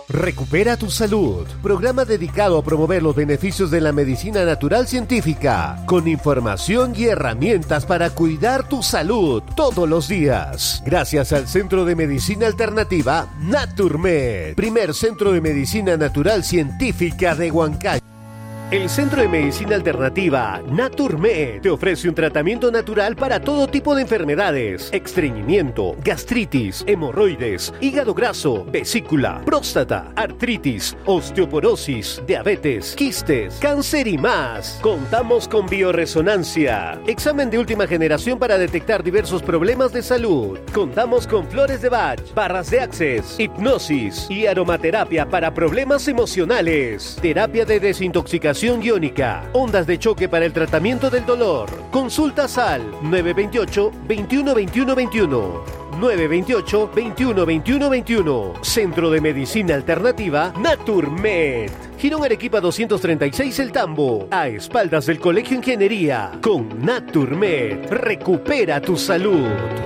Recupera tu salud, programa dedicado a promover los beneficios de la medicina natural científica, con información y herramientas para cuidar tu salud todos los días. Gracias al Centro de Medicina Alternativa Naturmed, primer centro de medicina natural científica de Huancayo. El Centro de Medicina Alternativa Naturmed te ofrece un tratamiento natural para todo tipo de enfermedades: estreñimiento, gastritis, hemorroides, hígado graso, vesícula, próstata, artritis, osteoporosis, diabetes, quistes, cáncer y más. Contamos con bioresonancia, examen de última generación para detectar diversos problemas de salud. Contamos con flores de Bach, barras de Access, hipnosis y aromaterapia para problemas emocionales, terapia de desintoxicación iónica, ondas de choque para el tratamiento del dolor. Consultas al 928 21 21 21. 928 21 21 21. Centro de Medicina Alternativa Naturmed. Girón Arequipa 236 El Tambo, a espaldas del Colegio Ingeniería. Con Naturmed, recupera tu salud.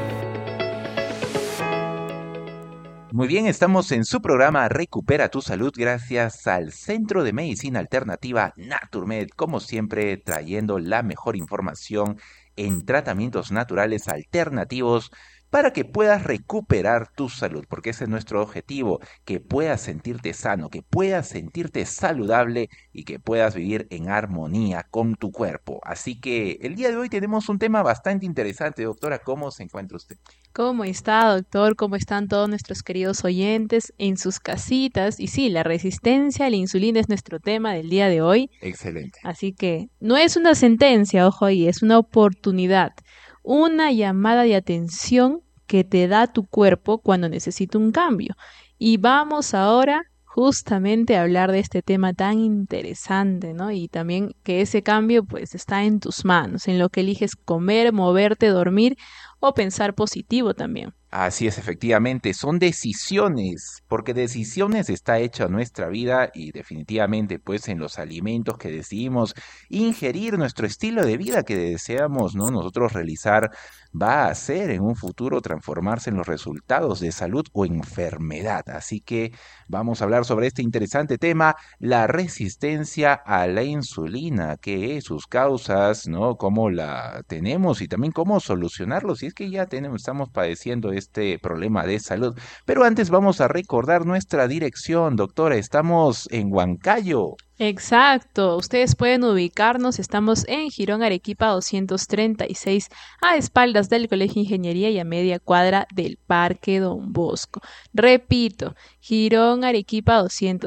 Muy bien, estamos en su programa Recupera tu Salud gracias al Centro de Medicina Alternativa Naturmed, como siempre trayendo la mejor información en tratamientos naturales alternativos para que puedas recuperar tu salud, porque ese es nuestro objetivo, que puedas sentirte sano, que puedas sentirte saludable y que puedas vivir en armonía con tu cuerpo. Así que el día de hoy tenemos un tema bastante interesante. Doctora, ¿cómo se encuentra usted? ¿Cómo está, doctor? ¿Cómo están todos nuestros queridos oyentes en sus casitas? Y sí, la resistencia a la insulina es nuestro tema del día de hoy. Excelente. Así que no es una sentencia, ojo ahí, es una oportunidad, una llamada de atención que te da tu cuerpo cuando necesita un cambio. Y vamos ahora justamente a hablar de este tema tan interesante, ¿no? Y también que ese cambio pues está en tus manos, en lo que eliges comer, moverte, dormir o pensar positivo también. Así es, efectivamente, son decisiones, porque decisiones está hecha nuestra vida y definitivamente pues en los alimentos que decidimos ingerir, nuestro estilo de vida que deseamos, ¿no? Nosotros realizar va a ser en un futuro transformarse en los resultados de salud o enfermedad. Así que vamos a hablar sobre este interesante tema, la resistencia a la insulina, qué es, sus causas, ¿no? Cómo la tenemos y también cómo solucionarlo si es que ya estamos padeciendo este problema de salud. Pero antes vamos a recordar nuestra dirección, doctora. Estamos en Huancayo. Exacto, ustedes pueden ubicarnos, estamos en Girón Arequipa 236, a espaldas del Colegio Ingeniería y a media cuadra del Parque Don Bosco. Repito, Girón Arequipa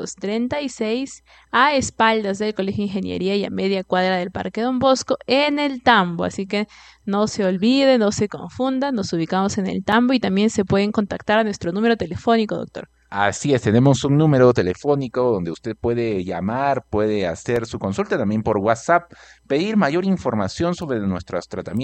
236, a espaldas del Colegio Ingeniería y a media cuadra del Parque Don Bosco, en el Tambo. Así que no se olviden, no se confundan, nos ubicamos en el Tambo y también se pueden contactar a nuestro número telefónico, doctor. Así es, tenemos un número telefónico donde usted puede llamar, puede hacer su consulta también por WhatsApp, pedir mayor información sobre nuestros tratamientos